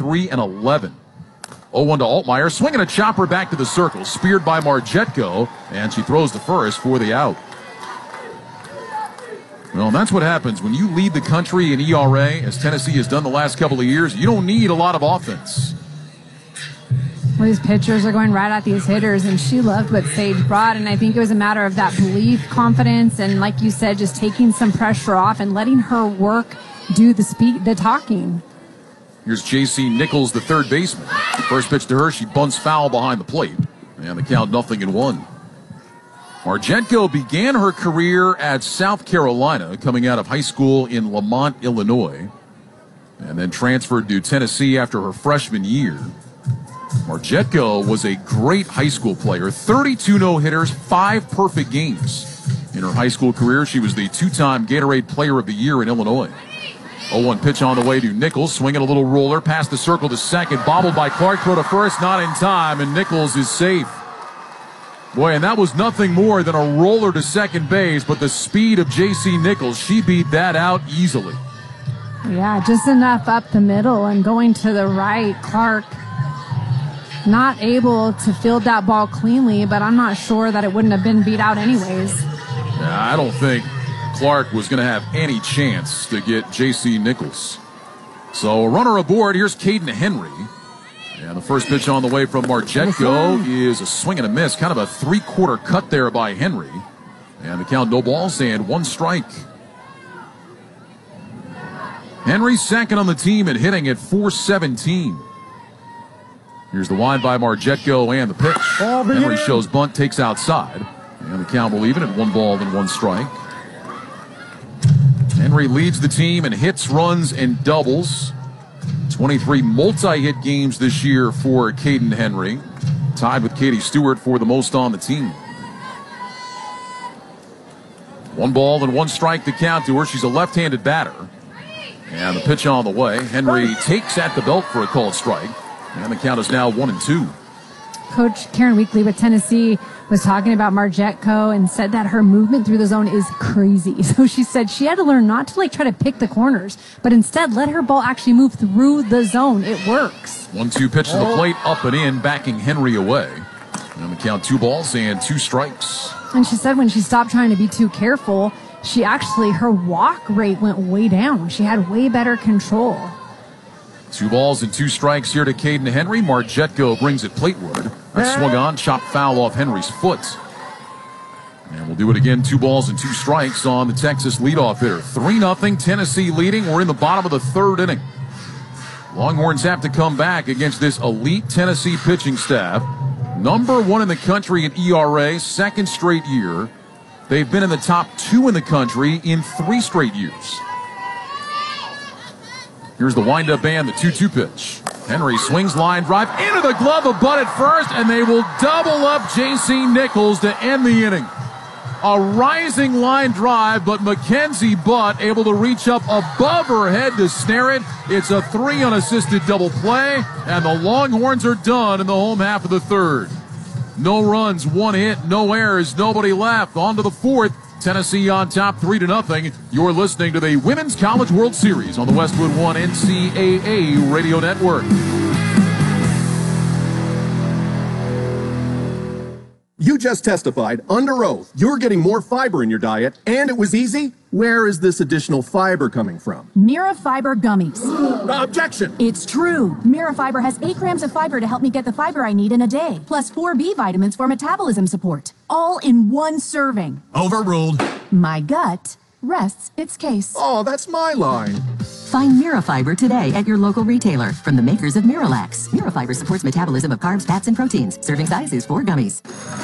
23 and 11. 0-1 to Altmaier, swinging a chopper back to the circle, speared by Marjetko, and she throws the first for the out. Well, that's what happens when you lead the country in ERA, as Tennessee has done the last couple of years. You don't need a lot of offense. Well, these pitchers are going right at these hitters, and she loved what Sage brought, and I think it was a matter of that belief, confidence, and like you said, just taking some pressure off and letting her work do the talking. Here's J.C. Nichols, the third baseman. First pitch to her, she bunts foul behind the plate, and the count 0-1. Marjetko began her career at South Carolina, coming out of high school in Lamont, Illinois, and then transferred to Tennessee after her freshman year. Marjetko was a great high school player, 32 no-hitters, 5 perfect games. In her high school career, she was the 2-time Gatorade Player of the Year in Illinois. 0-1 pitch on the way to Nichols, swinging a little roller, past the circle to second, bobbled by Clark, throw to first, not in time, and Nichols is safe. Boy, and that was nothing more than a roller to second base, but the speed of J.C. Nichols, she beat that out easily. Yeah, just enough up the middle and going to the right. Clark not able to field that ball cleanly, but I'm not sure that it wouldn't have been beat out anyways. Yeah, I don't think Clark was going to have any chance to get J.C. Nichols. So a runner aboard. Here's Caden Henry. And the first pitch on the way from Marjetko is a swing and a miss. Kind of a 3/4 cut there by Henry. And the count, no balls and 1 strike. Henry second on the team and hitting at .417. Here's the wind by Marjetko and the pitch. Henry shows bunt, takes outside. And the count will even at 1 ball and 1 strike. Henry leads the team in hits, runs, and doubles. 23 multi-hit games this year for Caden Henry. Tied with Katie Stewart for the most on the team. 1 ball and 1 strike to count to her. She's a left-handed batter. And the pitch on the way. Henry takes at the belt for a called strike. And the count is now 1-2. Coach Karen Weekly with Tennessee was talking about Marjetko and said that her movement through the zone is crazy. So she said she had to learn not to try to pick the corners, but instead let her ball actually move through the zone. It works. 1-2 pitch to the plate, up and in, backing Henry away. And the count 2 balls and 2 strikes. And she said when she stopped trying to be too careful, her walk rate went way down. She had way better control. 2 balls and 2 strikes here to Caden Henry. Marjetko brings it plateward. That swung on, chopped foul off Henry's foot. And we'll do it again. 2 balls and 2 strikes on the Texas leadoff hitter. 3-0, Tennessee leading. We're in the bottom of the 3rd inning. Longhorns have to come back against this elite Tennessee pitching staff. Number 1 in the country in ERA, 2nd straight year. They've been in the top 2 in the country in 3 straight years. Here's the windup and the 2-2 pitch. Henry swings line drive into the glove of Butt at first, and they will double up J.C. Nichols to end the inning. A rising line drive, but Mackenzie Butt able to reach up above her head to snare it. It's a 3 unassisted double play, and the Longhorns are done in the home half of the 3rd. No runs, 1 hit, no errors, nobody left. On to the 4th. Tennessee on top 3-0. You're listening to the Women's College World Series on the Westwood One NCAA Radio Network. You just testified under oath you're getting more fiber in your diet, and it was easy. Where is this additional fiber coming from? Mira Fiber Gummies. Objection! It's true. Mira Fiber has 8 grams of fiber to help me get the fiber I need in a day, plus 4 B vitamins for metabolism support. All in 1 serving. Overruled. My gut rests its case. Oh, that's my line. Find Mira Fiber today at your local retailer from the makers of Miralax. Mira Fiber supports metabolism of carbs, fats, and proteins. Serving size is 4 gummies.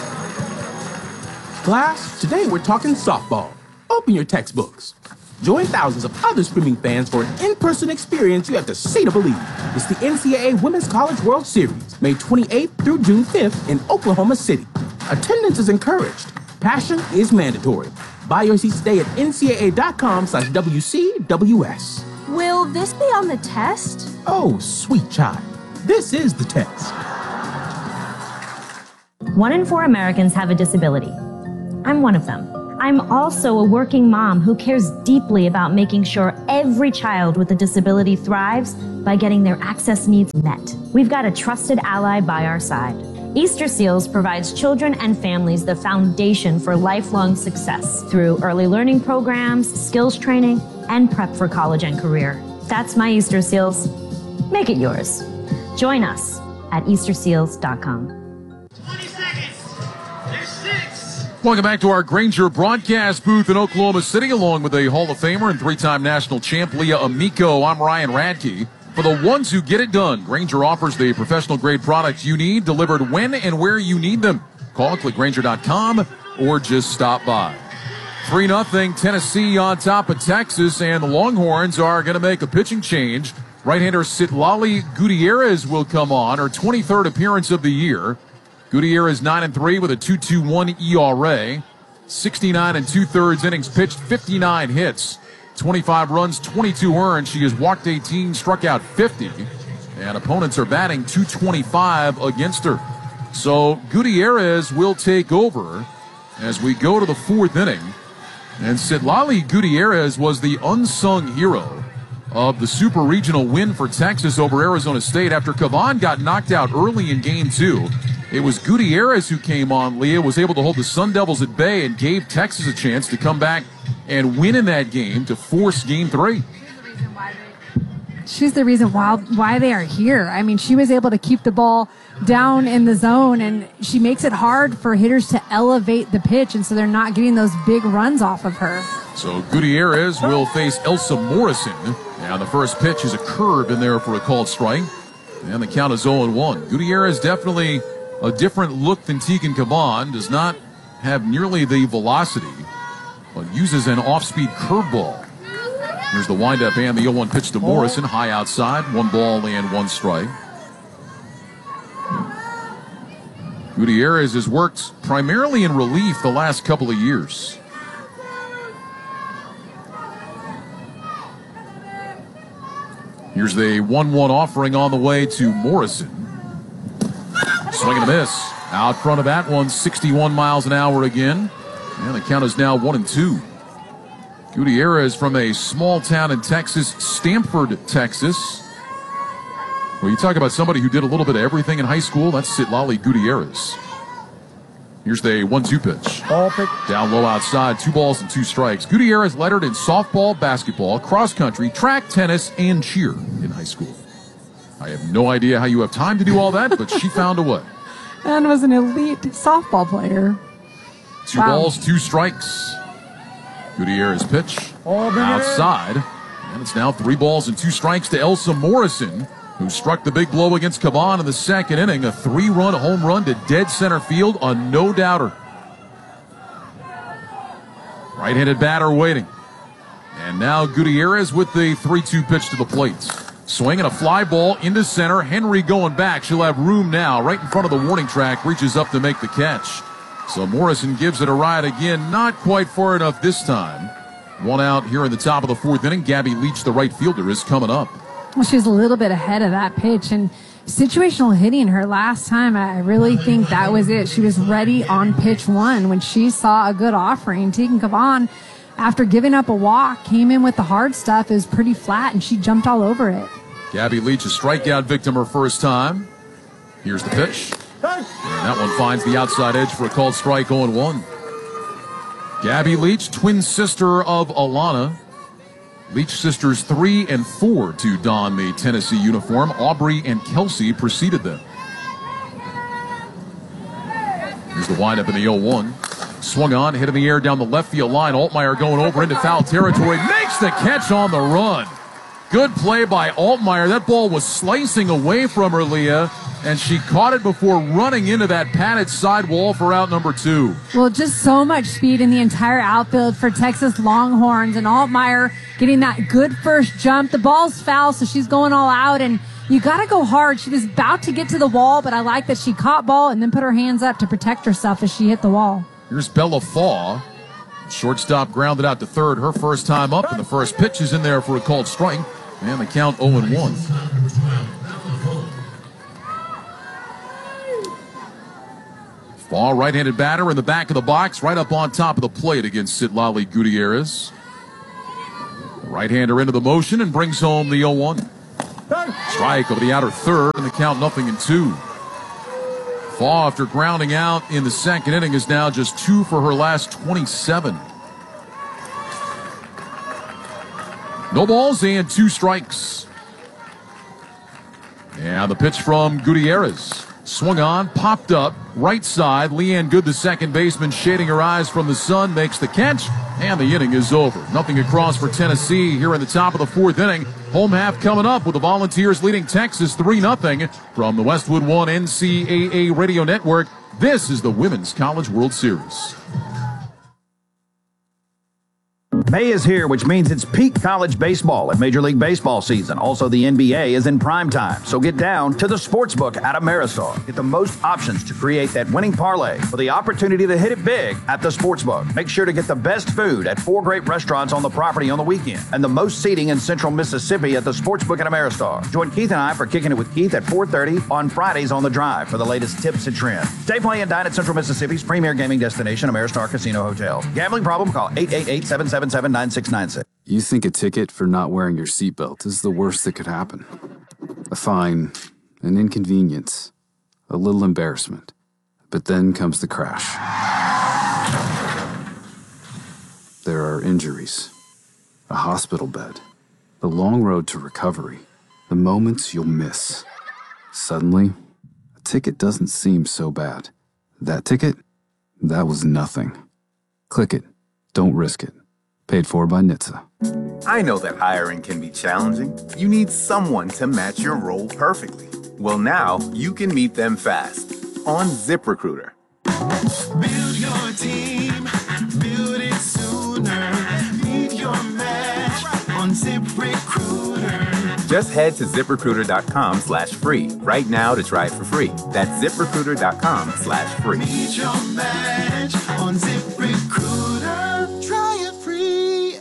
Class, today we're talking softball. Open your textbooks. Join thousands of other screaming fans for an in-person experience you have to see to believe. It's the NCAA Women's College World Series, May 28th through June 5th in Oklahoma City. Attendance is encouraged. Passion is mandatory. Buy your seats today at ncaa.com/WCWS. Will this be on the test? Oh, sweet child. This is the test. 1 in 4 Americans have a disability. I'm one of them. I'm also a working mom who cares deeply about making sure every child with a disability thrives by getting their access needs met. We've got a trusted ally by our side. Easter Seals provides children and families the foundation for lifelong success through early learning programs, skills training, and prep for college and career. That's my Easter Seals. Make it yours. Join us at easterseals.com. Welcome back to our Grainger broadcast booth in Oklahoma City, along with a Hall of Famer and three-time national champ, Leah Amico. I'm Ryan Radke. For the ones who get it done, Grainger offers the professional-grade products you need, delivered when and where you need them. Call, click Grainger.com, or just stop by. 3-0 Tennessee on top of Texas, and the Longhorns are going to make a pitching change. Right-hander Citlali Gutierrez will come on, her 23rd appearance of the year. Gutierrez 9-3 with a 2.21 ERA, 69 2/3 innings pitched, 59 hits, 25 runs, 22 earned. She has walked 18, struck out 50, and opponents are batting .225 against her. So Gutierrez will take over as we go to the fourth inning. And Citlali Gutierrez was the unsung hero of the Super Regional win for Texas over Arizona State after Cavan got knocked out early in Game 2. It was Gutierrez who came on, Leah, was able to hold the Sun Devils at bay and gave Texas a chance to come back and win in that game to force Game 3. She's the reason why they are here. I mean, she was able to keep the ball down in the zone, and she makes it hard for hitters to elevate the pitch, and so they're not getting those big runs off of her. So Gutierrez will face Elsa Morrison. And the first pitch is a curve in there for a called strike. And the count is 0-1. Gutierrez definitely a different look than Tegan Caban. Does not have nearly the velocity, but uses an off-speed curveball. Here's the windup and the 0-1 pitch to Morrison. High outside, 1 ball and 1 strike. Gutierrez has worked primarily in relief the last couple of years. Here's the 1-1 offering on the way to Morrison. Swing and a miss. Out front of that one, 61 miles an hour again. And the count is now 1-2. Gutierrez from a small town in Texas, Stamford, Texas. Well, you talk about somebody who did a little bit of everything in high school, that's Citlali Gutierrez. Here's the 1-2 pitch. Down low outside, 2 balls and 2 strikes. Gutierrez lettered in softball, basketball, cross country, track, tennis, and cheer in high school. I have no idea how you have time to do all that, but she found a way. And was an elite softball player. 2 balls, 2 strikes. Gutierrez pitch outside. And it's now 3 balls and 2 strikes to Elsa Morrison, who struck the big blow against Caban in the second inning. A 3-run home run to dead center field, a no-doubter. Right-handed batter waiting. And now Gutierrez with the 3-2 pitch to the plate. Swing and a fly ball into center. Henry going back. She'll have room now. Right in front of the warning track. Reaches up to make the catch. So Morrison gives it a ride again. Not quite far enough this time. 1 out here in the top of the 4th inning. Gabby Leach, the right fielder, is coming up. Well, she was a little bit ahead of that pitch. And situational hitting her last time, I really think that was it. She was ready on pitch 1 when she saw a good offering. Tegan Cavan, after giving up a walk, came in with the hard stuff. It was pretty flat, and she jumped all over it. Gabby Leach, a strikeout victim her first time. Here's the pitch. And that one finds the outside edge for a called strike, 0-1. Gabby Leach, twin sister of Alana. Leach sisters 3 and 4 to don the Tennessee uniform. Aubrey and Kelsey preceded them. Here's the windup in the 0-1. Swung on, hit in the air down the left field line. Altmaier going over into foul territory. Makes the catch on the run. Good play by Altmaier. That ball was slicing away from her, Leah, and she caught it before running into that padded sidewall for out number 2. Well, just so much speed in the entire outfield for Texas Longhorns, and Altmaier getting that good first jump. The ball's foul, so she's going all out, and you got to go hard. She was about to get to the wall, but I like that she caught ball and then put her hands up to protect herself as she hit the wall. Here's Bella Faw. Shortstop grounded out to third her first time up, and the first pitch is in there for a called strike. And the count 0-1. Ball right-handed batter in the back of the box, right up on top of the plate against Citlali Gutierrez. Right-hander into the motion and brings home the 0-1. Strike over the outer third, and the count 0-2. Faw, after grounding out in the second inning, is now just 2 for her last 27. No balls and 2 strikes. And the pitch from Gutierrez. Swung on, popped up, right side. Leanne Good, the second baseman, shading her eyes from the sun, makes the catch, and the inning is over. Nothing across for Tennessee here in the top of the 4th inning. Home half coming up with the Volunteers leading Texas 3-0 from the Westwood One NCAA Radio Network. This is the Women's College World Series. May is here, which means it's peak college baseball and Major League Baseball season. Also, the NBA is in prime time. So get down to the Sportsbook at Ameristar. Get the most options to create that winning parlay for the opportunity to hit it big at the Sportsbook. Make sure to get the best food at 4 great restaurants on the property on the weekend and the most seating in Central Mississippi at the Sportsbook at Ameristar. Join Keith and I for Kicking It with Keith at 4:30 on Fridays on the Drive for the latest tips and trends. Stay, play, and dine at Central Mississippi's premier gaming destination, Ameristar Casino Hotel. Gambling problem? Call 888-777-9696. You think a ticket for not wearing your seatbelt is the worst that could happen. A fine, an inconvenience, a little embarrassment. But then comes the crash. There are injuries, a hospital bed, the long road to recovery, the moments you'll miss. Suddenly, a ticket doesn't seem so bad. That ticket? That was nothing. Click it. Don't risk it. Paid for by NHTSA. I know that hiring can be challenging. You need someone to match your role perfectly. Well, now you can meet them fast on ZipRecruiter. Build your team, build it sooner. Meet your match on ZipRecruiter. Just head to ZipRecruiter.com/free right now to try it for free. That's ZipRecruiter.com/free. Meet your match on ZipRecruiter. Try it free.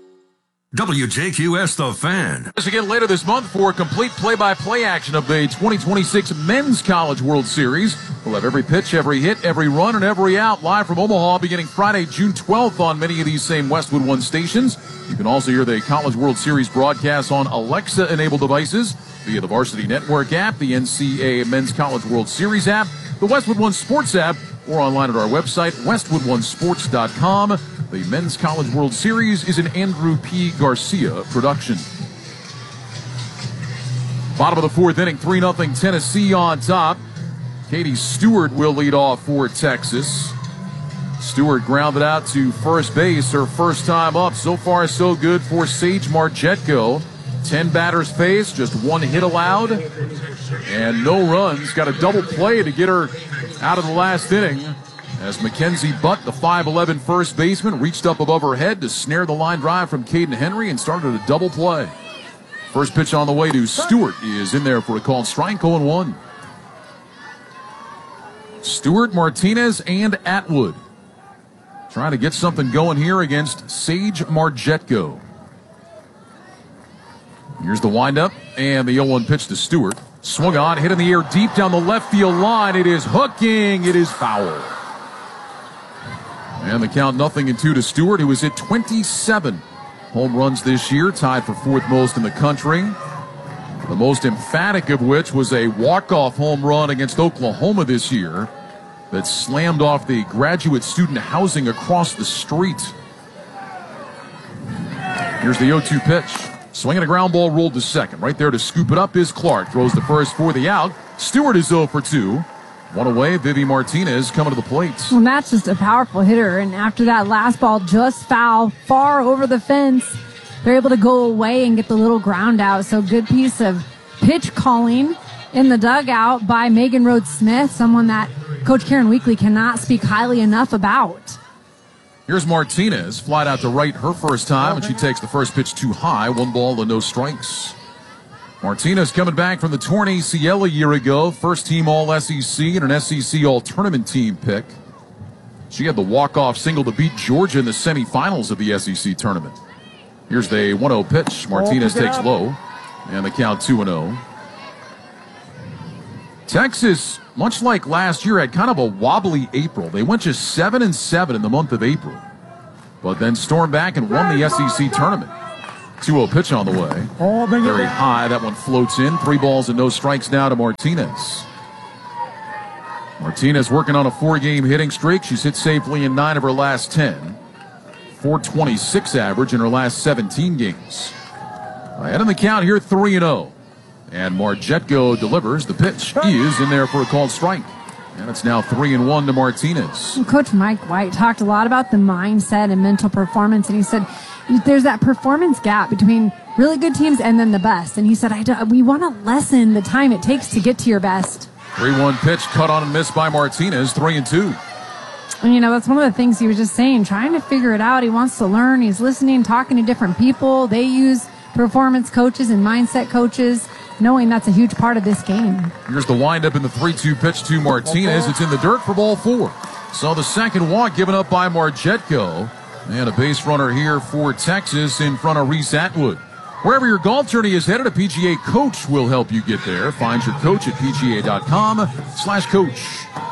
WJQS The Fan. Again later this month for complete play-by-play action of the 2026 Men's College World Series. We'll have every pitch, every hit, every run, and every out live from Omaha beginning Friday, June 12th on many of these same Westwood One stations. You can also hear the College World Series broadcast on Alexa-enabled devices via the Varsity Network app, the NCAA Men's College World Series app, the Westwood One Sports app, or online at our website, westwoodonesports.com. The Men's College World Series is an Andrew P. Garcia production. Bottom of the 4th inning, 3-0 Tennessee on top. Katie Stewart will lead off for Texas. Stewart grounded out to first base, her first time up. So far, so good for Sage Margetko. 10 batters faced, just 1 hit allowed, and no runs. Got a double play to get her out of the last inning as Mackenzie Butt, the 5'11 first baseman, reached up above her head to snare the line drive from Caden Henry and started a double play. First pitch on the way to Stewart is in there for a called strike, 0-1. Stewart, Martinez, and Atwood trying to get something going here against Sage Margetko. Here's the windup and the 0-1 pitch to Stewart. Swung on, hit in the air deep down the left field line. It is hooking. It is foul. And the count 0-2 to Stewart, who has hit 27 home runs this year, tied for 4th most in the country. The most emphatic of which was a walk-off home run against Oklahoma this year that slammed off the graduate student housing across the street. Here's the 0-2 pitch. Swinging a ground ball rolled to second. Right there to scoop it up is Clark. Throws the first for the out. Stewart is 0 for 2. One away, Vivi Martinez coming to the plate. Well, Matt's just a powerful hitter, and after that last ball just foul far over the fence, they're able to go away and get the little ground out. So good piece of pitch calling in the dugout by Megan Rhodes Smith, someone that Coach Karen Weekly cannot speak highly enough about. Here's Martinez, flied out to right her first time, and she takes the first pitch too high. 1 ball and no strikes. Martinez coming back from the torn ACL a year ago. First team All-SEC and an SEC All-Tournament team pick. She had the walk-off single to beat Georgia in the semifinals of the SEC tournament. Here's the 1-0 pitch. Martinez takes low, and the count 2-0. Texas, much like last year, had kind of a wobbly April. They went just 7-7 in the month of April, but then stormed back and won the SEC tournament. 2-0 pitch on the way. Very high. That one floats in. 3 balls and no strikes now to Martinez. Martinez working on a 4-game hitting streak. She's hit safely in 9 of her last 10. 426 average in her last 17 games. Ahead in the count here, 3-0. And Marjetko delivers. The pitch is in there for a called strike. And it's now 3-1 to Martinez. Coach Mike White talked a lot about the mindset and mental performance, and he said there's that performance gap between really good teams and then the best. And he said, we want to lessen the time it takes to get to your best. 3-1 pitch, cut on and missed by Martinez, 3-2. And, that's one of the things he was just saying, trying to figure it out. He wants to learn. He's listening, talking to different people. They use performance coaches and mindset coaches, knowing that's a huge part of this game. Here's the windup in the 3-2 pitch to Martinez. It's in the dirt for ball 4. So the second walk given up by Marjetko. And a base runner here for Texas in front of Reese Atwood. Wherever your golf journey is headed, a PGA coach will help you get there. Find your coach at PGA.com/coach.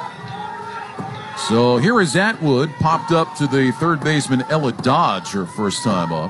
So here is Atwood, popped up to the third baseman Ella Dodge, her first time up.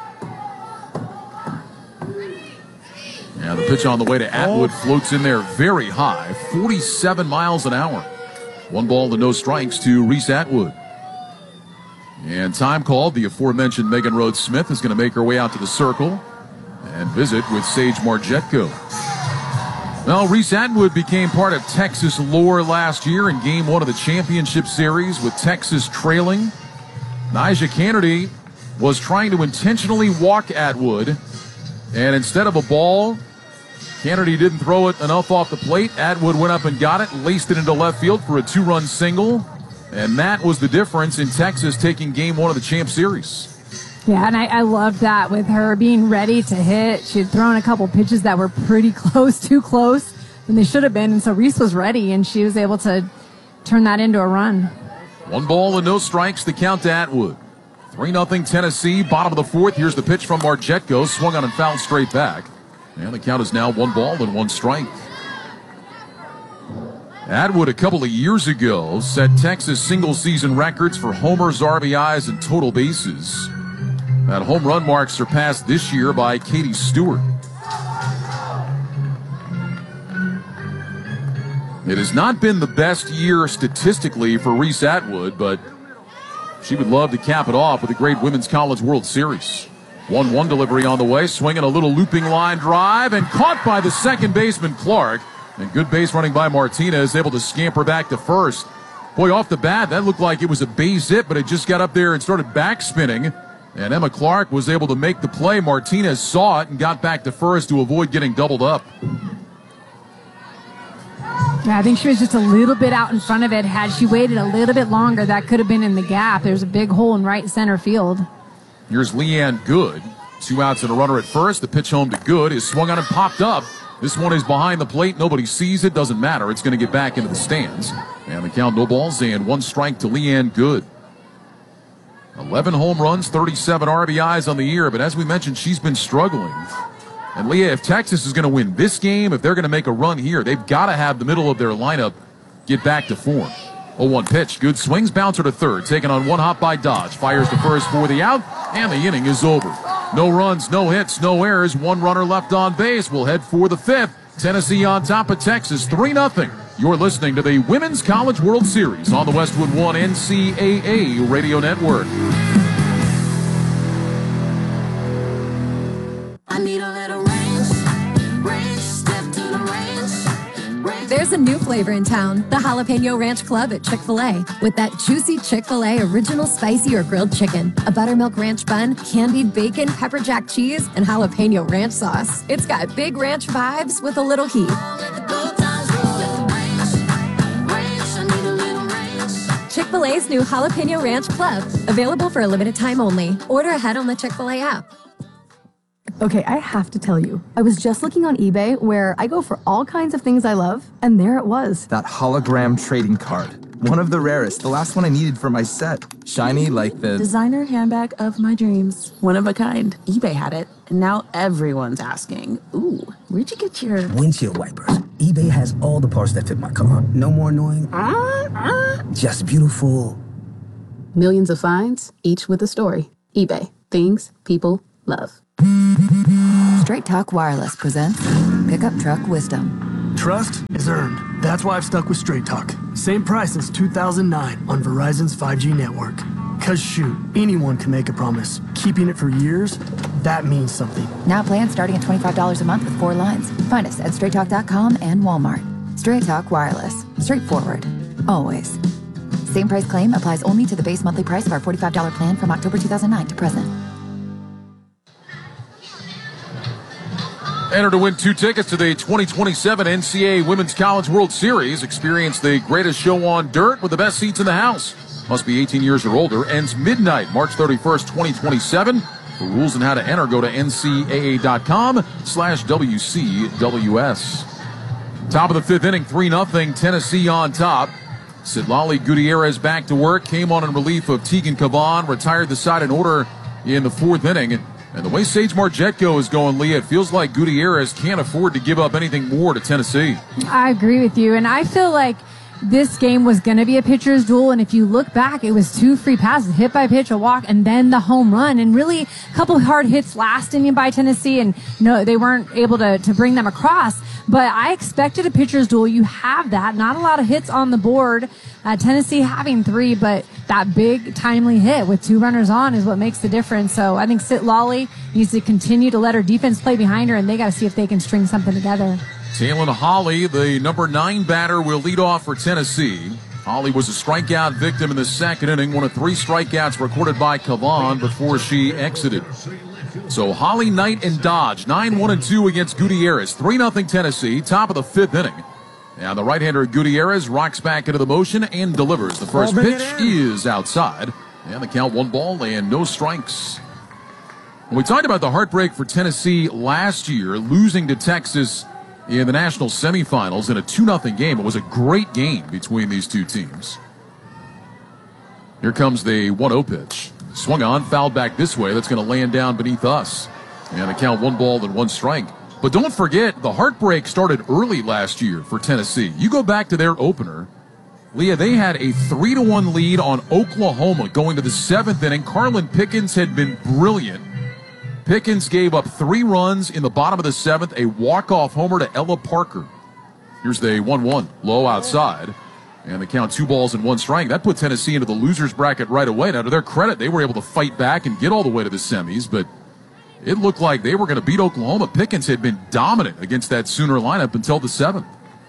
Now the pitch on the way to Atwood floats in there very high, 47 miles an hour. 1 ball to no strikes to Reese Atwood. And time called. The aforementioned Megan Rhodes Smith is going to make her way out to the circle and visit with Sage Marjetko. Well, Reese Atwood became part of Texas lore last year in Game 1 of the championship series with Texas trailing. Nyjah Canady was trying to intentionally walk Atwood, and instead of a ball, Canady didn't throw it enough off the plate. Atwood went up and got it, laced it into left field for a 2-run single, and that was the difference in Texas taking Game 1 of the Champ Series. Yeah, and I loved that with her being ready to hit. She had thrown a couple pitches that were pretty close, too close, and they should have been. And so Reese was ready, and she was able to turn that into a run. 1 ball and no strikes, the count to Atwood. 3-0 Tennessee, bottom of the 4th. Here's the pitch from Marjetko, swung on and fouled straight back. And the count is now 1 ball and 1 strike. Atwood, a couple of years ago, set Texas single-season records for homers, RBIs, and total bases. That home run mark surpassed this year by Katie Stewart. It has not been the best year statistically for Reese Atwood, but she would love to cap it off with a great Women's College World Series. 1-1 delivery on the way, swinging a little looping line drive, and caught by the second baseman Clark. And good base running by Martinez, able to scamper back to first. Boy, off the bat, that looked like it was a base hit, but it just got up there and started backspinning. And Emma Clark was able to make the play. Martinez saw it and got back to first to avoid getting doubled up. Yeah, I think she was just a little bit out in front of it. Had she waited a little bit longer, that could have been in the gap. There's a big hole in right center field. Here's Leanne Good. 2 outs and a runner at first. The pitch home to Good is swung on and popped up. This one is behind the plate. Nobody sees it. Doesn't matter. It's going to get back into the stands. And the count, no balls and 1 strike to Leanne Good. 11 home runs, 37 RBIs on the year. But as we mentioned, she's been struggling. And Leah, if Texas is going to win this game, if they're going to make a run here, they've got to have the middle of their lineup get back to form. 0-1 pitch. Good swings, bouncer to third. Taken on 1 hop by Dodge. Fires to first for the out, and the inning is over. No runs, no hits, no errors. 1 runner left on base. We'll head for the 5th. Tennessee on top of Texas, 3-0. You're listening to the Women's College World Series on the Westwood One NCAA Radio Network. I need a little range, step to the range. There's a new flavor in town, the Jalapeno Ranch Club at Chick-fil-A. With that juicy Chick-fil-A original spicy or grilled chicken, a buttermilk ranch bun, candied bacon, pepper jack cheese, and jalapeno ranch sauce. It's got big ranch vibes with a little heat. Chick-fil-A's new Jalapeno Ranch Club, available for a limited time only. Order ahead on the Chick-fil-A app. Okay, I have to tell you, I was just looking on eBay where I go for all kinds of things I love, and there it was. That hologram trading card. One of the rarest, the last one I needed for my set. Shiny like the designer handbag of my dreams. One of a kind. eBay had it, and now everyone's asking, ooh, where'd you get your windshield wipers? eBay has all the parts that fit my car. No more annoying. Just beautiful. Millions of finds, each with a story. eBay. Things people love. Straight Talk Wireless presents Pickup Truck Wisdom. Trust is earned. That's why I've stuck with Straight Talk. Same price since 2009 on Verizon's 5G network. Cause shoot, anyone can make a promise. Keeping it for years, that means something. Now plans starting at $25 a month with 4 lines. Find us at straighttalk.com and Walmart. Straight Talk Wireless. Straightforward. Always. Same price claim applies only to the base monthly price of our $45 plan from October 2009 to present. Enter to win 2 tickets to the 2027 NCAA Women's College World Series. Experience the greatest show on dirt with the best seats in the house. Must be 18 years or older. Ends midnight, March 31st, 2027. For rules and how to enter, go to ncaa.com/WCWS. Top of the 5th inning, 3-0, Tennessee on top. Citlali Gutierrez back to work, came on in relief of Tegan Caban, retired the side in order in the 4th inning. And the way Sage Margetko is going, Leah, it feels like Gutierrez can't afford to give up anything more to Tennessee. I agree with you, and I feel like this game was going to be a pitcher's duel, and if you look back, it was 2 free passes, hit by pitch, a walk, and then the home run, and really a couple hard hits last inning by Tennessee, and no, they weren't able to bring them across. But I expected a pitcher's duel. You have that. Not a lot of hits on the board. Tennessee having 3, but that big timely hit with 2 runners on is what makes the difference. So I think Citlali needs to continue to let her defense play behind her, and they got to see if they can string something together. Taylon Holly, the number 9 batter, will lead off for Tennessee. Holly was a strikeout victim in the 2nd inning, one of 3 strikeouts recorded by Caban before she exited. So Holly, Knight, and Dodge, 9-1-2 against Gutierrez. 3-0 Tennessee, top of the 5th inning. And the right-hander Gutierrez rocks back into the motion and delivers. The first pitch is outside. And the count 1 ball and no strikes. We talked about the heartbreak for Tennessee last year, losing to Texas in the national semifinals in a 2-0 game. It was a great game between these two teams. Here comes the 1-0 pitch. Swung on, fouled back this way. That's going to land down beneath us. And the count 1 ball and 1 strike. But don't forget, the heartbreak started early last year for Tennessee. You go back to their opener. Leah, they had a 3-1 lead on Oklahoma going to the 7th inning. Carlin Pickens had been brilliant. Pickens gave up 3 runs in the bottom of the 7th, a walk-off homer to Ella Parker. Here's the 1-1, low outside. And the count 2 balls and 1 strike. That put Tennessee into the loser's bracket right away. Now, to their credit, they were able to fight back and get all the way to the semis, but it looked like they were going to beat Oklahoma. Pickens had been dominant against that Sooner lineup until the 7th.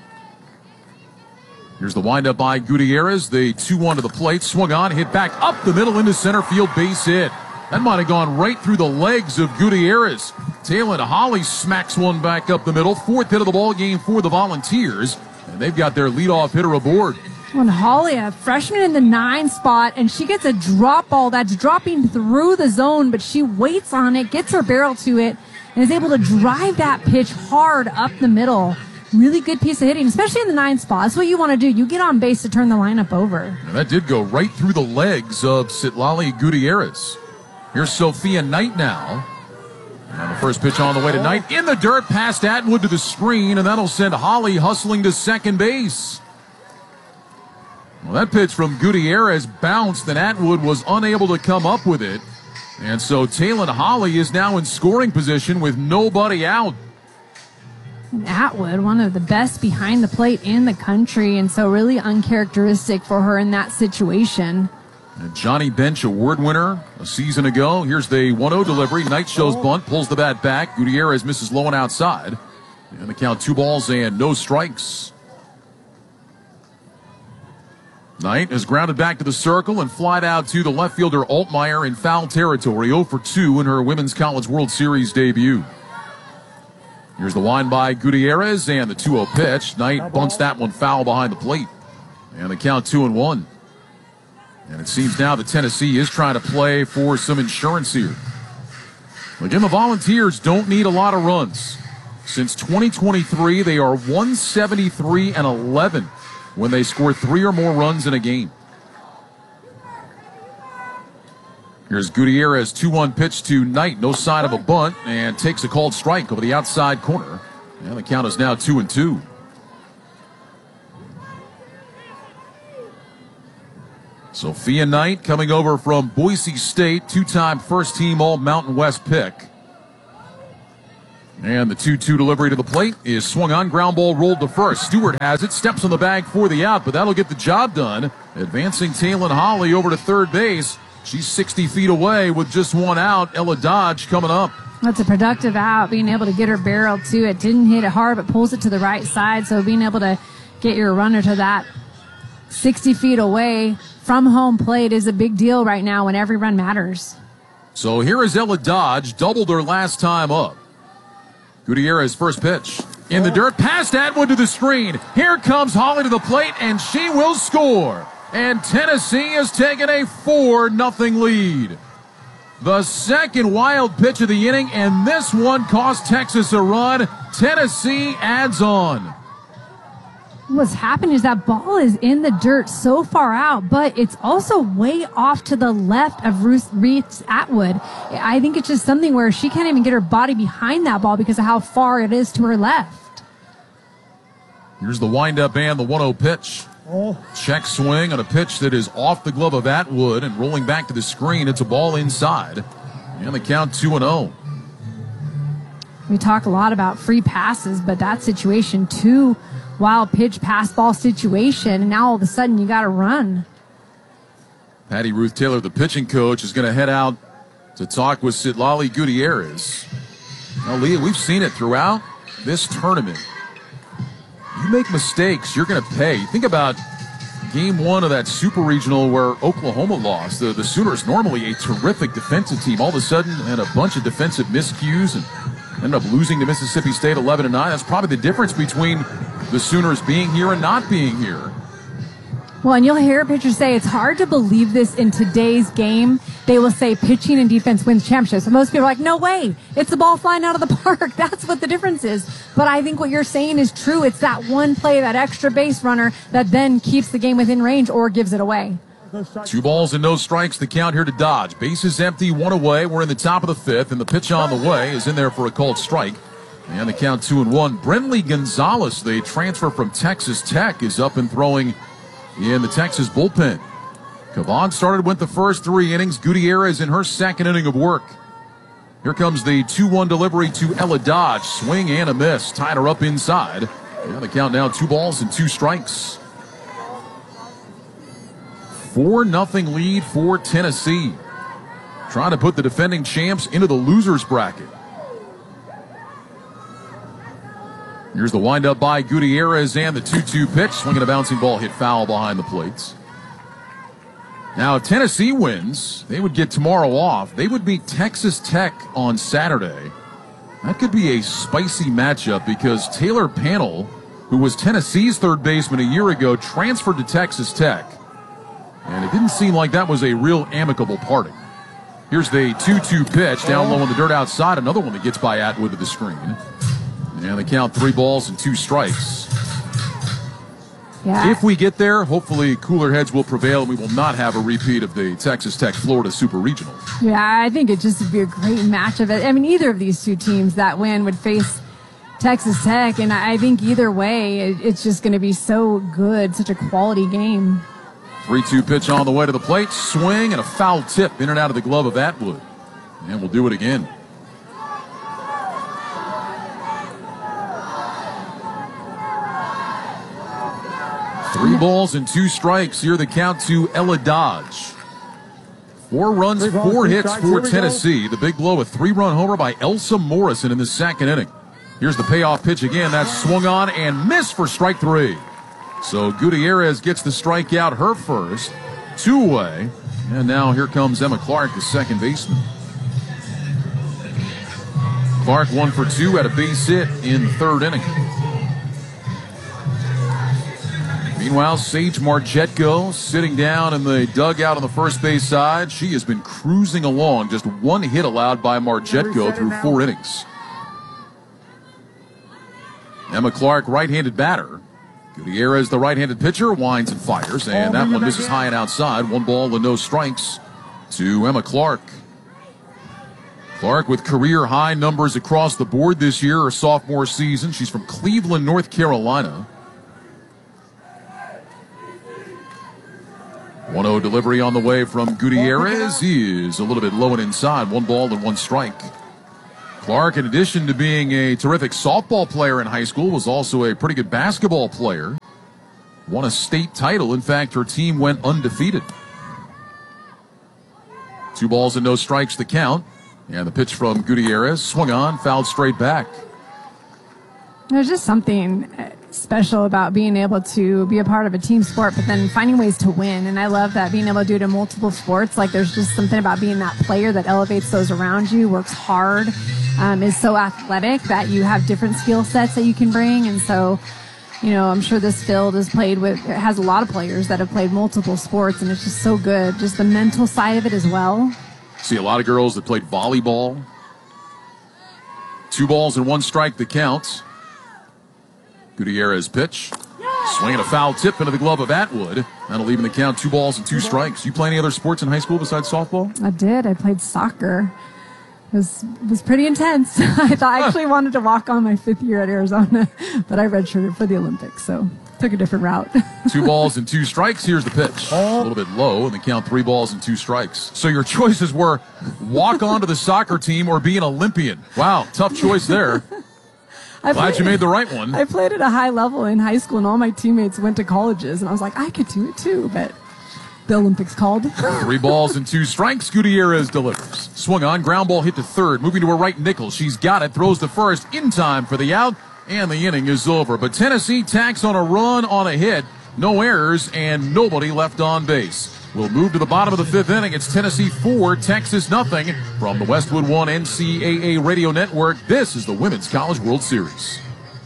Here's the windup by Gutierrez. The 2-1 to the plate. Swung on, hit back up the middle into center field, base hit. That might have gone right through the legs of Gutierrez. Taylon Holly smacks one back up the middle. 4th hit of the ball game for the Volunteers. And they've got their leadoff hitter aboard. When Holly, a freshman in the 9 spot, and she gets a drop ball that's dropping through the zone, but she waits on it, gets her barrel to it, and is able to drive that pitch hard up the middle. Really good piece of hitting, especially in the 9 spot. That's what you want to do. You get on base to turn the lineup over. And that did go right through the legs of Citlali Gutierrez. Here's Sophia Knight now. And the first pitch on the way to Knight. In the dirt, past Atwood to the screen, and that'll send Holly hustling to second base. Well, that pitch from Gutierrez bounced, and Atwood was unable to come up with it. And so Taylon Holly is now in scoring position with nobody out. And Atwood, one of the best behind the plate in the country, and so really uncharacteristic for her in that situation. And Johnny Bench award winner a season ago. Here's the 1-0 delivery. Knight shows bunt, pulls the bat back. Gutierrez misses low and outside. And the count 2 balls and no strikes. Knight has grounded back to the circle and flied out to the left fielder Altmaier in foul territory. 0 for 2 in her Women's College World Series debut. Here's the wind by Gutierrez and the 2-0 pitch. Knight bunts that one foul behind the plate. And the count 2-1. And it seems now that Tennessee is trying to play for some insurance here. Again, the Volunteers don't need a lot of runs. Since 2023, they are 173-11 when they score 3 or more runs in a game. Here's Gutierrez, 2-1 pitch to Knight. No sign of a bunt, and takes a called strike over the outside corner. And the count is now 2-2. Sophia Knight coming over from Boise State, two-time first-team All-Mountain West pick. And the 2-2 delivery to the plate is swung on. Ground ball rolled to first. Stewart has it. Steps on the bag for the out, but that'll get the job done. Advancing Taylon Holly over to third base. She's 60 feet away with just one out. Ella Dodge coming up. That's a productive out, being able to get her barrel to it. Didn't hit it hard, but pulls it to the right side. So being able to get your runner to that 60 feet away from home plate is a big deal right now when every run matters. So here is Ella Dodge. Doubled her last time up. Gutierrez first pitch. In the dirt, past Atwood to the screen. Here comes Holly to the plate, and she will score. And Tennessee has taken a 4-0 lead. The second wild pitch of the inning, and this one cost Texas a run. Tennessee adds on. What's happening is that ball is in the dirt so far out, but it's also way off to the left of Reese Atwood. I think it's just something where she can't even get her body behind that ball because of how far it is to her left. Here's the windup and the 1-0 pitch. Check swing on a pitch that is off the glove of Atwood and rolling back to the screen. It's a ball inside. And the count 2-0. We talk a lot about free passes, but that situation too. Wild pitch, pass ball situation, and now all of a sudden you got to run. Patty Ruth Taylor, the pitching coach, is going to head out to talk with Citlali Gutierrez. Now, Leah, we've seen it throughout this tournament. You make mistakes, you're going to pay. Think about game one of that Super Regional where Oklahoma lost. The Sooners, normally a terrific defensive team, all of a sudden had a bunch of defensive miscues and ended up losing to Mississippi State 11-9. That's probably the difference between the Sooners being here and not being here. Well, and you'll hear pitchers say it's hard to believe this in today's game. They will say pitching and defense wins championships. So most people are like, no way. It's the ball flying out of the park. That's what the difference is. But I think what you're saying is true. It's that one play, that extra base runner that then keeps the game within range or gives it away. 2 balls and no strikes, the count here to Dodge. Bases empty, 1 away. We're in the top of the 5th, and the pitch on the way is in there for a called strike. And the count 2-1. Brentley Gonzalez, the transfer from Texas Tech, is up and throwing in the Texas bullpen. Cavan went the first 3 innings. Gutierrez in her second inning of work. Here comes the 2-1 delivery to Ella Dodge. Swing and a miss. Tied her up inside. And the count now 2 balls and 2 strikes. 4-0 lead for Tennessee. Trying to put the defending champs into the losers bracket. Here's the windup by Gutierrez and the 2-2 pitch. Swinging a bouncing ball hit foul behind the plates. Now, if Tennessee wins, they would get tomorrow off. They would beat Texas Tech on Saturday. That could be a spicy matchup because Taylor Panel, who was Tennessee's third baseman a year ago, transferred to Texas Tech. And it didn't seem like that was a real amicable parting. Here's the 2-2 pitch down low in the dirt outside. Another one that gets by Atwood to the screen. And they count 3 balls and 2 strikes. Yeah. If we get there, hopefully cooler heads will prevail and we will not have a repeat of the Texas Tech-Florida Super Regional. Yeah, I think it just would be a great matchup. I mean, either of these 2 teams that win would face Texas Tech, and I think either way, it's just going to be so good, such a quality game. 3-2 pitch on the way to the plate. Swing and a foul tip in and out of the glove of Atwood. And we'll do it again. Three balls and 2 strikes. Here the count to Ella Dodge. 4 runs, 4 hits for Tennessee. The big blow, a 3-run homer by Elsa Morrison in the second inning. Here's the payoff pitch again. That's swung on and missed for strike 3. So Gutierrez gets the strikeout, her first. 2 away. And now here comes Emma Clark, the second baseman. Clark 1 for 2, had a base hit in the third inning. Meanwhile, Sage Margetko sitting down in the dugout on the first base side. She has been cruising along. Just 1 hit allowed by Margetko through 4 innings. Emma Clark, right-handed batter. Gutierrez, the right-handed pitcher, winds and fires. And that one misses high and outside. 1 ball and no strikes to Emma Clark. Clark with career-high numbers across the board this year, her sophomore season. She's from Cleveland, North Carolina. 1-0 delivery on the way from Gutierrez. He is a little bit low and inside. 1 ball and 1 strike. Clark, in addition to being a terrific softball player in high school, was also a pretty good basketball player. Won a state title. In fact, her team went undefeated. 2 balls and no strikes to count. And the pitch from Gutierrez, swung on, fouled straight back. There's just something special about being able to be a part of a team sport, but then finding ways to win. And I love that, being able to do it in multiple sports. Like, there's just something about being that player that elevates those around you, works hard, is so athletic that you have different skill sets that you can bring. And so, you know, I'm sure this field has a lot of players that have played multiple sports, and it's just so good. Just the mental side of it as well. See a lot of girls that played volleyball. 2 balls and 1 strike to count. Gutierrez pitch. Swinging a foul tip into the glove of Atwood. That'll leave in the count 2 balls and 2 strikes. You play any other sports in high school besides softball? I did. I played soccer. It was pretty intense. I actually wanted to walk on my 5th year at Arizona, but I redshirted for the Olympics, so took a different route. 2 balls and 2 strikes. Here's the pitch. A little bit low, and the count 3 balls and 2 strikes. So your choices were walk onto the soccer team or be an Olympian. Wow, tough choice there. Glad you made the right one. I played at a high level in high school, and all my teammates went to colleges, and I was like, I could do it too, but the Olympics called. 3 balls and 2 strikes. Gutierrez delivers. Swung on, ground ball hit to third. Moving to her right, Nichols. She's got it, throws to first in time for the out, and the inning is over. But Tennessee tacks on a run on a hit. No errors, and nobody left on base. We'll move to the bottom of the 5th inning. It's Tennessee 4, Texas nothing. From the Westwood One NCAA Radio Network, this is the Women's College World Series.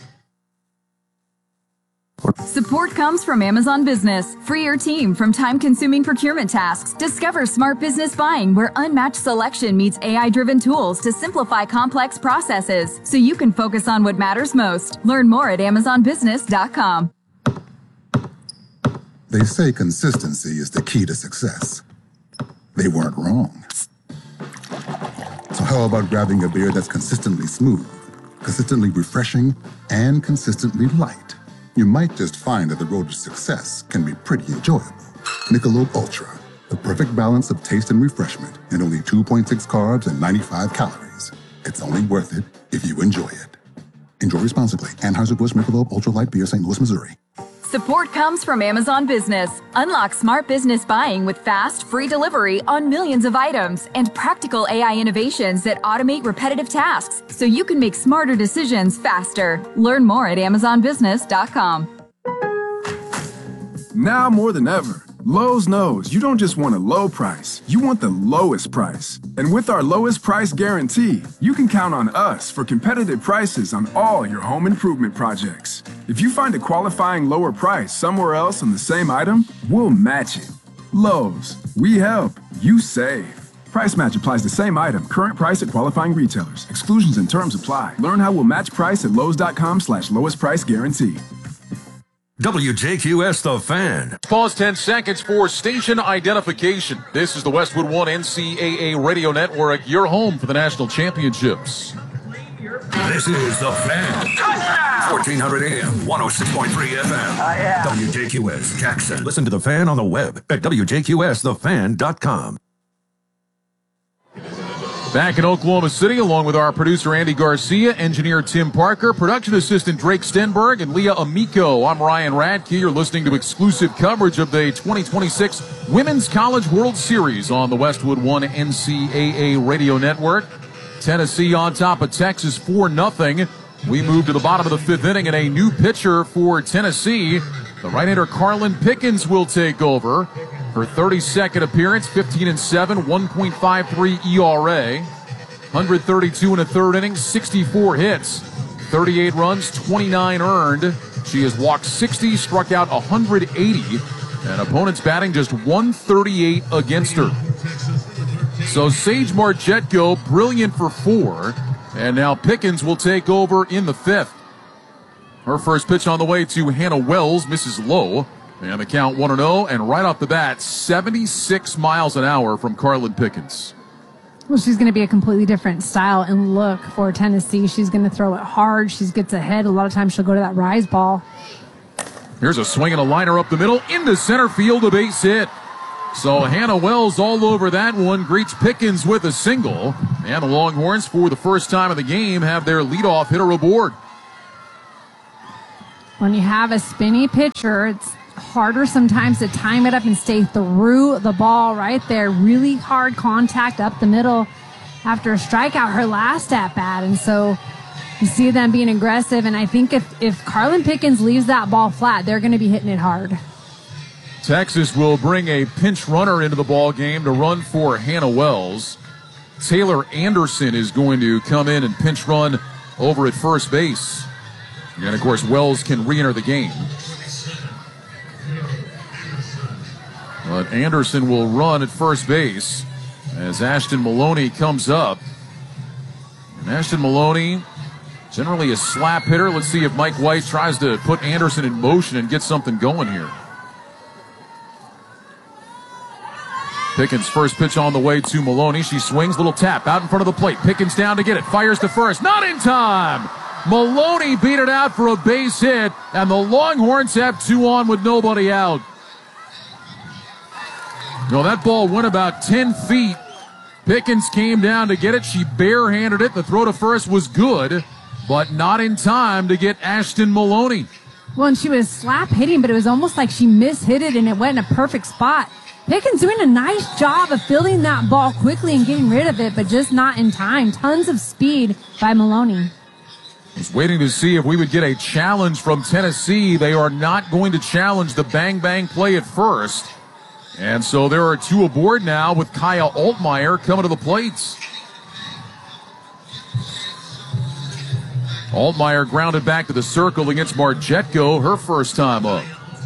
Support comes from Amazon Business. Free your team from time-consuming procurement tasks. Discover smart business buying, where unmatched selection meets AI-driven tools to simplify complex processes, so you can focus on what matters most. Learn more at AmazonBusiness.com. They say consistency is the key to success. They weren't wrong. So how about grabbing a beer that's consistently smooth, consistently refreshing, and consistently light? You might just find that the road to success can be pretty enjoyable. Michelob Ultra, the perfect balance of taste and refreshment, and only 2.6 carbs and 95 calories. It's only worth it if you enjoy it. Enjoy responsibly. Anheuser-Busch Michelob Ultra Light Beer, St. Louis, Missouri. Support comes from Amazon Business. Unlock smart business buying with fast, free delivery on millions of items and practical AI innovations that automate repetitive tasks, so you can make smarter decisions faster. Learn more at AmazonBusiness.com. Now more than ever, Lowe's knows you don't just want a low price, you want the lowest price. And with our lowest price guarantee, you can count on us for competitive prices on all your home improvement projects. If you find a qualifying lower price somewhere else on the same item, we'll match it. Lowe's, we help, you save. Price match applies to same item, current price at qualifying retailers. Exclusions and terms apply. Learn how we'll match price at lowes.com/lowest price guarantee. WJQS The Fan. Pause 10 seconds for station identification. This is the Westwood One NCAA Radio Network, your home for the national championships. This is The Fan. 1400 AM, 106.3 FM. WJQS Jackson. Listen to The Fan on the web at WJQSTheFan.com. Back in Oklahoma City, along with our producer Andy Garcia, engineer Tim Parker, production assistant Drake Stenberg, and Leah Amico. I'm Ryan Radke. You're listening to exclusive coverage of the 2026 Women's College World Series on the Westwood One NCAA Radio Network. Tennessee on top of Texas 4-0. We move to the bottom of the 5th inning, and a new pitcher for Tennessee. The right-hander Carlin Pickens will take over. Her 32nd appearance, 15-7, 1.53 ERA, 132 in the 3rd inning, 64 hits, 38 runs, 29 earned. She has walked 60, struck out 180, and opponents batting just 138 against her. So Sage Margetko, brilliant for 4, and now Pickens will take over in the 5th. Her first pitch on the way to Hannah Wells, misses low. And the count 1-0, and right off the bat, 76 miles an hour from Carlin Pickens. Well, she's going to be a completely different style and look for Tennessee. She's going to throw it hard. She gets ahead. A lot of times she'll go to that rise ball. Here's a swing and a liner up the middle into center field, a base hit. So Hannah Wells all over that one, greets Pickens with a single. And the Longhorns, for the first time of the game, have their leadoff hitter aboard. When you have a spinny pitcher, it's harder sometimes to time it up and stay through the ball right there. Really hard contact up the middle after a strikeout her last at-bat. And so you see them being aggressive. And I think if Carlin Pickens leaves that ball flat, they're going to be hitting it hard. Texas will bring a pinch runner into the ball game to run for Hannah Wells. Taylor Anderson is going to come in and pinch run over at first base. And, of course, Wells can re-enter the game. But Anderson will run at first base as Ashton Maloney comes up. And Ashton Maloney, generally a slap hitter. Let's see if Mike White tries to put Anderson in motion and get something going here. Pickens' first pitch on the way to Maloney. She swings, little tap out in front of the plate. Pickens down to get it. Fires to first. Not in time. Maloney beat it out for a base hit, and the Longhorns have 2 on with nobody out. No, that ball went about 10 feet. Pickens came down to get it. She barehanded it. The throw to first was good, but not in time to get Ashton Maloney. Well, and she was slap hitting, but it was almost like she mishit it and it went in a perfect spot. Pickens doing a nice job of fielding that ball quickly and getting rid of it, but just not in time. Tons of speed by Maloney. I was waiting to see if we would get a challenge from Tennessee. They are not going to challenge the bang-bang play at first. And so there are 2 aboard now with Kaya Altmaier coming to the plates. Altmaier grounded back to the circle against Marjetko, her first time up.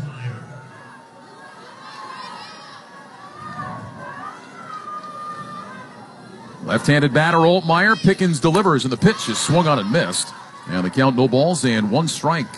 Left-handed batter Altmaier. Pickens delivers, and the pitch is swung on and missed. And the count, no balls and 1 strike.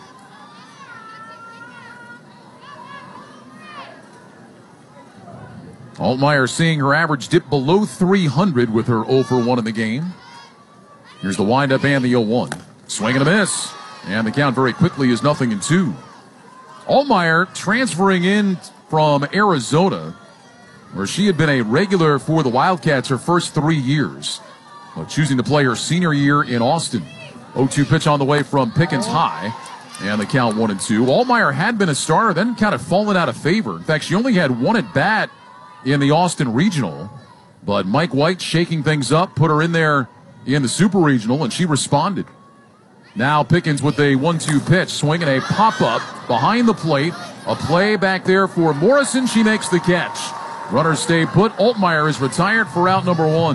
Altmaier seeing her average dip below 300 with her 0 for 1 in the game. Here's the windup and the 0-1. Swing and a miss. And the count very quickly is 0-2. Altmaier transferring in from Arizona, where she had been a regular for the Wildcats her first 3 years, but choosing to play her senior year in Austin. 0-2 pitch on the way from Pickens high, and the count 1-2. Altmaier had been a starter, then kind of fallen out of favor. In fact, she only had 1 at bat in the Austin Regional, but Mike White shaking things up, put her in there in the Super Regional, and she responded. Now Pickens with a 1-2 pitch, swinging a pop-up behind the plate. A play back there for Morrison. She makes the catch. Runners stay put. Altmaier is retired for out number 1.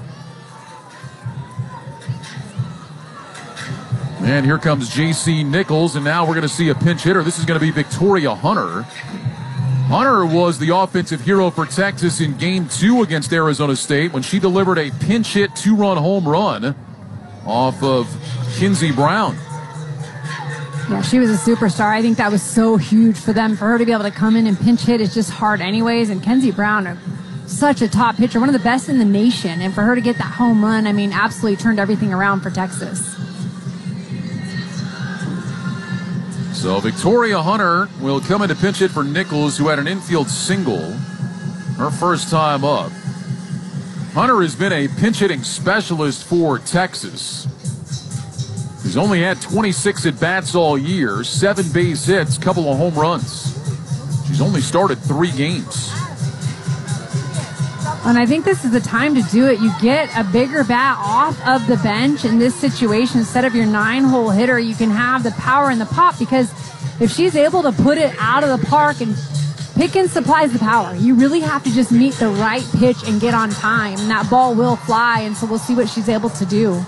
And here comes J.C. Nichols, and now we're going to see a pinch hitter. This is going to be Victoria Hunter. Hunter was the offensive hero for Texas in Game 2 against Arizona State when she delivered a pinch hit 2-run home run off of Kinsey Brown. Yeah, she was a superstar. I think that was so huge for them. For her to be able to come in and pinch hit is just hard anyways. And Kinsey Brown, such a top pitcher, one of the best in the nation. And for her to get that home run, I mean, absolutely turned everything around for Texas. So Victoria Hunter will come in to pinch hit for Nichols, who had an infield single her first time up. Hunter has been a pinch hitting specialist for Texas. He's only had 26 at-bats all year, 7 base hits, couple of home runs. She's only started 3 games. And I think this is the time to do it. You get a bigger bat off of the bench in this situation. Instead of your 9-hole hitter, you can have the power in the pop, because if she's able to put it out of the park, and Pickens supplies the power. You really have to just meet the right pitch and get on time, and that ball will fly, and so we'll see what she's able to do.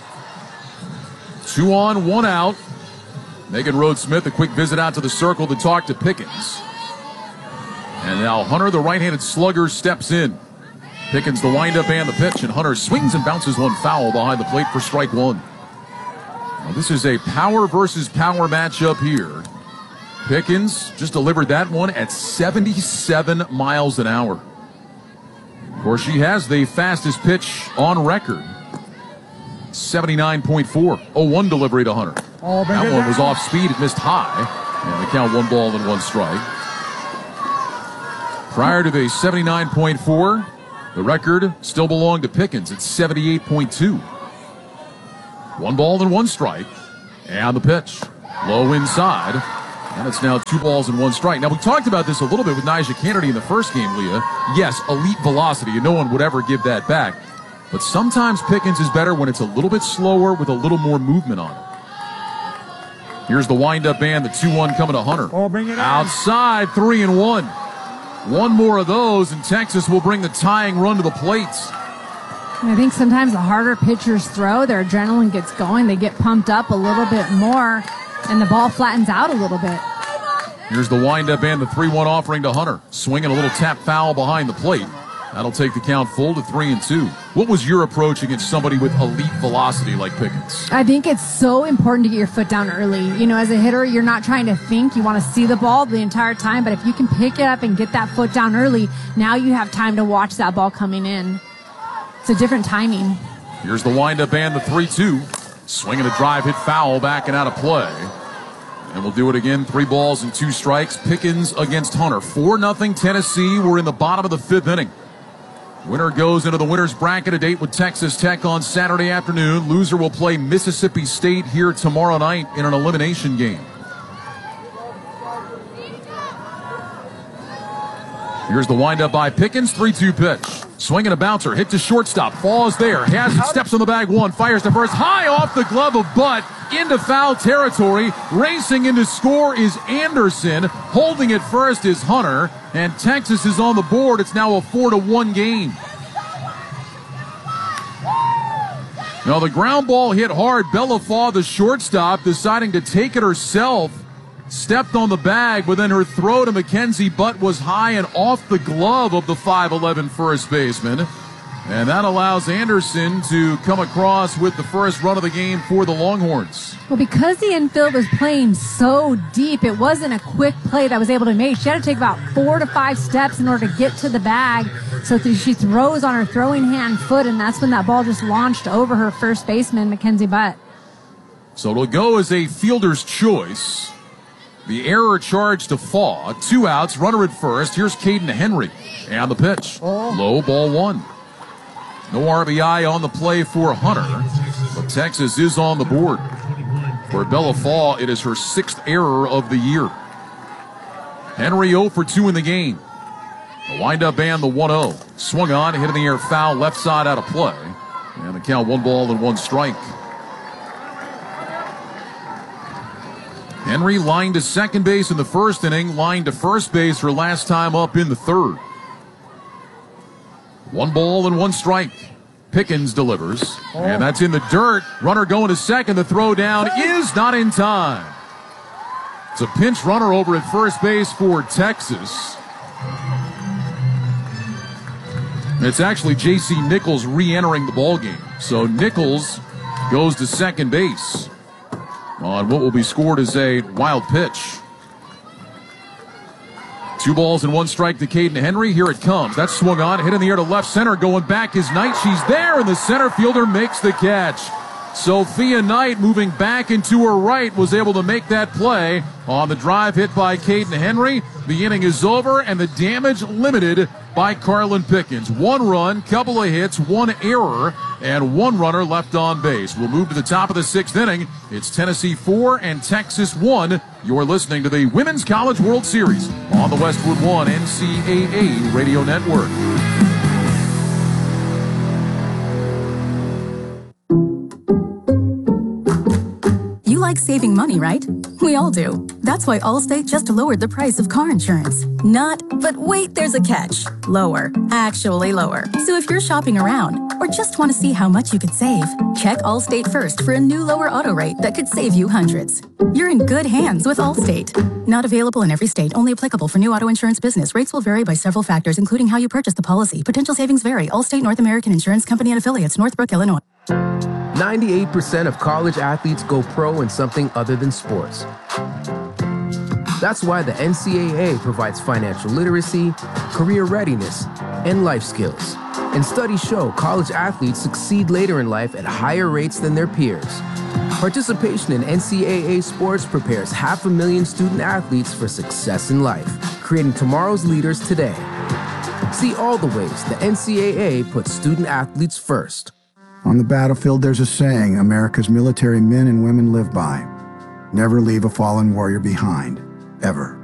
2 on, 1 out. Megan Rhodes-Smith, a quick visit out to the circle to talk to Pickens. And now Hunter, the right-handed slugger, steps in. Pickens the windup and the pitch, and Hunter swings and bounces one foul behind the plate for strike 1. Now, this is a power versus power matchup here. Pickens just delivered that one at 77 miles an hour. Of course, she has the fastest pitch on record. 79.4. 0-1 delivery to Hunter. That one was off speed. It missed high. And the count 1 ball and 1 strike. Prior to the 79.4, the record still belonged to Pickens at 78.2. 1 ball and 1 strike. And the pitch. Low inside. And it's now 2 balls and 1 strike. Now, we talked about this a little bit with Nyjah Kennedy in the first game, Leah. Yes, elite velocity, and no one would ever give that back. But sometimes Pickens is better when it's a little bit slower with a little more movement on it. Here's the windup and the 2-1 coming to Hunter. Oh, bring it outside, 3-1. One more of those, and Texas will bring the tying run to the plates. I think sometimes the harder pitchers throw, their adrenaline gets going, they get pumped up a little bit more, and the ball flattens out a little bit. Here's the windup and the 3-1 offering to Hunter. Swinging a little tap foul behind the plate. That'll take the count full to 3-2. What was your approach against somebody with elite velocity like Pickens? I think it's so important to get your foot down early. You know, as a hitter, you're not trying to think. You want to see the ball the entire time, but if you can pick it up and get that foot down early, now you have time to watch that ball coming in. It's a different timing. Here's the windup and the 3-2. Swinging a drive hit foul back and out of play. And we'll do it again. 3 balls and 2 strikes. Pickens against Hunter. 4-0 Tennessee. We're in the bottom of the 5th inning. Winner goes into the winner's bracket, a date with Texas Tech on Saturday afternoon. Loser will play Mississippi State here tomorrow night in an elimination game. Here's the windup by Pickens. 3-2 pitch. Swinging a bouncer. Hit to shortstop. Falls there. Has it. Steps on the bag. 1. Fires to first. High off the glove of Butt. Into foul territory. Racing into score is Anderson. Holding it first is Hunter. And Texas is on the board. It's now a 4-1 game. Now the ground ball hit hard. Bellafaw, the shortstop, deciding to take it herself. Stepped on the bag, but then her throw to Mackenzie Butt was high and off the glove of the 5'11 first baseman. And that allows Anderson to come across with the first run of the game for the Longhorns. Well, because the infield was playing so deep, it wasn't a quick play that was able to be made. She had to take about 4 to 5 steps in order to get to the bag. So she throws on her throwing hand foot, and that's when that ball just launched over her first baseman, Mackenzie Butt. So it'll go as a fielder's choice. The error charged to Faw. 2 outs, runner at first. Here's Caden Henry. And the pitch. Low, ball 1. No RBI on the play for Hunter, but Texas is on the board. For Bellafaw, it is her 6th error of the year. Henry 0 for 2 in the game. The windup and the 1-0. Swung on, hit in the air foul, left side out of play. And the count 1 ball and 1 strike. Henry lined to second base in the first inning, lined to first base her last time up in the 3rd. 1 ball and 1 strike. Pickens delivers, and that's in the dirt. Runner going to second. The throw down is not in time. It's a pinch runner over at first base for Texas. It's actually J.C. Nichols re-entering the ballgame. So Nichols goes to second base on what will be scored as a wild pitch. 2 balls and 1 strike to Caden Henry. Here it comes. That's swung on. Hit in the air to left center. Going back is Knight. She's there, and the center fielder makes the catch. Sophia Knight, moving back into her right, was able to make that play on the drive hit by Caden Henry. The inning is over, and the damage limited by Carlin Pickens. 1 run, couple of hits, 1 error, and 1 runner left on base. We'll move to the top of the 6th inning. It's Tennessee 4 and Texas 1. You're listening to the Women's College World Series on the Westwood One NCAA Radio Network. You like saving money, right? We all do. That's why Allstate just lowered the price of car insurance. But wait, there's a catch. Lower. Actually lower. So if you're shopping around or just want to see how much you could save, check Allstate first for a new lower auto rate that could save you hundreds. You're in good hands with Allstate. Not available in every state. Only applicable for new auto insurance business. Rates will vary by several factors, including how you purchase the policy. Potential savings vary. Allstate North American Insurance Company and Affiliates, Northbrook, Illinois. 98% of college athletes go pro in something other than sports. That's why the NCAA provides financial literacy, career readiness, and life skills. And studies show college athletes succeed later in life at higher rates than their peers. Participation in NCAA sports prepares 500,000 student athletes for success in life. creating tomorrow's leaders today. See all the ways the NCAA puts student athletes first. On the battlefield, there's a saying America's military men and women live by. Never leave a fallen warrior behind, ever.